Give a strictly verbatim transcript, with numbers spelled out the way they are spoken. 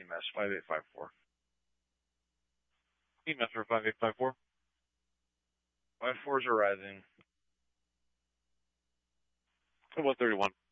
E M S five eight five four. E M S for five eight five four. five fours are rising. one thirty-one.